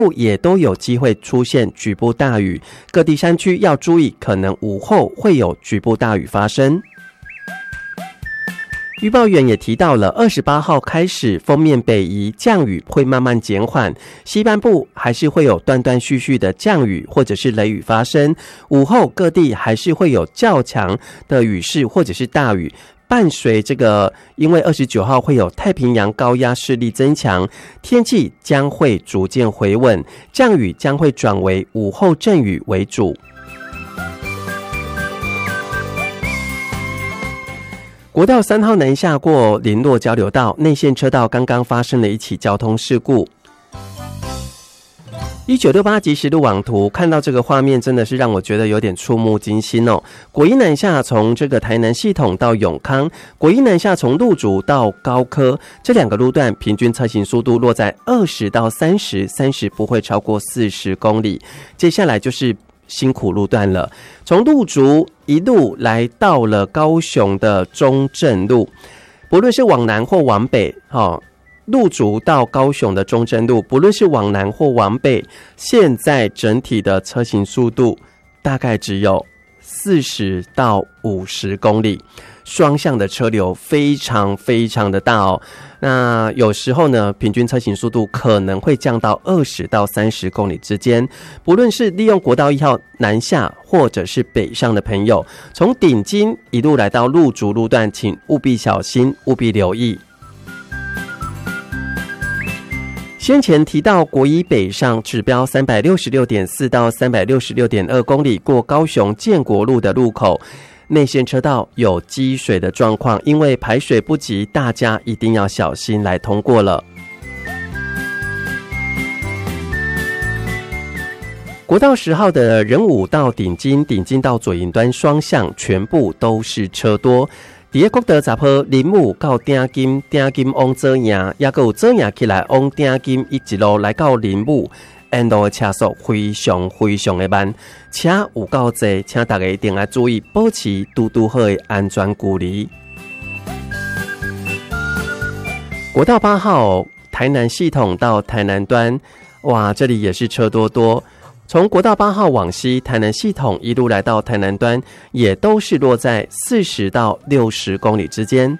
也都有机会出现局部大雨，各地山区要注意，可能午后会有局部大雨发生。预报员也提到了28号开始锋面北移，降雨会慢慢减缓，西半部还是会有断断续续的降雨或者是雷雨发生，午后各地还是会有较强的雨势或者是大雨，伴随这个因为29号会有太平洋高压势力增强，天气将会逐渐回稳，降雨将会转为午后阵雨为主。国道3号南下过林洛交流道，内线车道刚刚发生了一起交通事故。1968即时路网图，看到这个画面真的是让我觉得有点触目惊心哦。国一南下从这个台南系统到永康，国一南下从路竹到高科，这两个路段平均车行速度落在20到30，30不会超过40公里。接下来就是辛苦路段了，从路竹一路来到了高雄的中正路，不论是往南或往北，路竹到高雄的中正路，不论是往南或往北，现在整体的车行速度大概只有40到50公里，双向的车流非常非常的大哦。那有时候呢，平均车行速度可能会降到20到30公里之间。不论是利用国道1号南下或者是北上的朋友，从顶金一路来到路竹路段，请务必小心，务必留意。先前提到国一北上指标 366.4 到 366.2 公里过高雄建国路的路口，内线车道有积水的状况，因为排水不及，大家一定要小心来通过了。国道10号的仁武到顶金，顶金到左营端双向全部都是车多。伫个国道10号林武到鼎金，鼎金往左营，也有左营起来往鼎金，一路来到林武，沿路的车速非常非常的慢，车有够多，请大家一定要注意，保持嘟嘟好的安全距离。国道8号台南系统到台南端，哇，这里也是车多多。从国道8号往西，台南系统一路来到台南端，也都是落在40到60公里之间。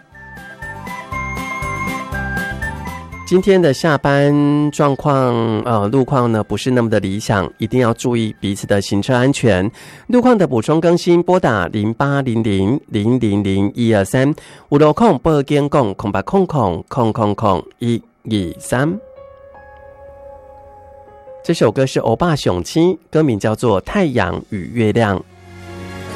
今天的下班状况，路况呢不是那么的理想，一定要注意彼此的行车安全。路况的补充更新，拨打0800000123，有路况报警讲0800000123。这首歌是欧巴熊七，歌名叫做《太阳与月亮》。